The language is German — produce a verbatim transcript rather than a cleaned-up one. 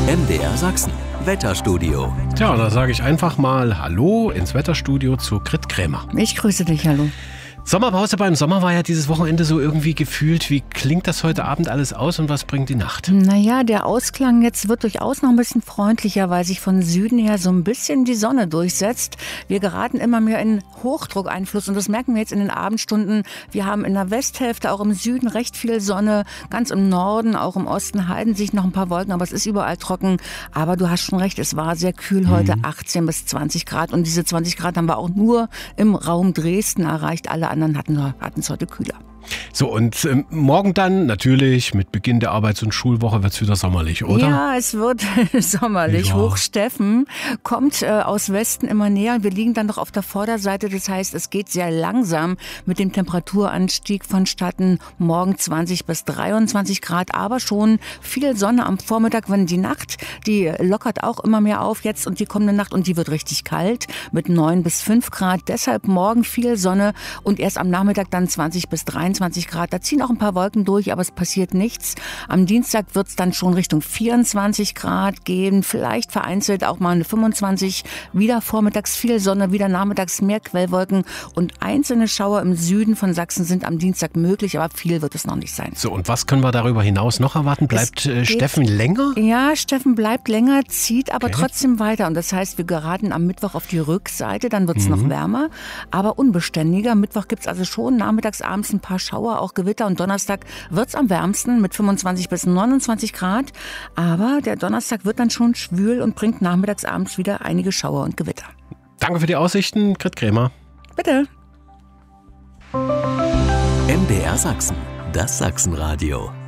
M D R Sachsen, Wetterstudio. Tja, da sage ich einfach mal Hallo ins Wetterstudio zu Grit Krämer. Ich grüße dich, hallo. Sommerpause beim Sommer war ja dieses Wochenende so irgendwie gefühlt. Wie klingt das heute Abend alles aus und was bringt die Nacht? Naja, der Ausklang jetzt wird durchaus noch ein bisschen freundlicher, weil sich von Süden her so ein bisschen die Sonne durchsetzt. Wir geraten immer mehr in Hochdruckeinfluss und das merken wir jetzt in den Abendstunden. Wir haben in der Westhälfte, auch im Süden, recht viel Sonne. Ganz im Norden, auch im Osten halten sich noch ein paar Wolken, aber es ist überall trocken. Aber du hast schon recht, es war sehr kühl heute, mhm. achtzehn bis zwanzig Grad. Und diese zwanzig Grad haben wir auch nur im Raum Dresden erreicht. Alle anderen hatten es heute kühler. So, und ähm, morgen dann natürlich mit Beginn der Arbeits- und Schulwoche wird es wieder sommerlich, oder? Ja, es wird sommerlich. Ja. Hochsteffen kommt äh, aus Westen immer näher. Wir liegen dann noch auf der Vorderseite. Das heißt, es geht sehr langsam mit dem Temperaturanstieg vonstatten. Morgen zwanzig bis dreiundzwanzig Grad, aber schon viel Sonne am Vormittag. Wenn die Nacht, die lockert auch immer mehr auf jetzt und die kommende Nacht und die wird richtig kalt mit neun bis fünf Grad. Deshalb morgen viel Sonne und erst am Nachmittag dann zwanzig bis dreiundzwanzig Grad. Da ziehen auch ein paar Wolken durch, aber es passiert nichts. Am Dienstag wird es dann schon Richtung vierundzwanzig Grad gehen, vielleicht vereinzelt auch mal eine fünfundzwanzig. Wieder vormittags viel Sonne, wieder nachmittags mehr Quellwolken und einzelne Schauer im Süden von Sachsen sind am Dienstag möglich, aber viel wird es noch nicht sein. So, und was können wir darüber hinaus noch erwarten? Bleibt äh, Steffen länger? Ja, Steffen bleibt länger, zieht aber okay. trotzdem weiter. Und das heißt, wir geraten am Mittwoch auf die Rückseite, dann wird es mhm. noch wärmer, aber unbeständiger. Am Mittwoch gibt es also schon nachmittags, abends ein paar Schauer, auch Gewitter und Donnerstag wird es am wärmsten mit fünfundzwanzig bis neunundzwanzig Grad. Aber der Donnerstag wird dann schon schwül und bringt nachmittags, abends wieder einige Schauer und Gewitter. Danke für die Aussichten, Grit Krämer. Bitte. M D R Sachsen, das Sachsenradio.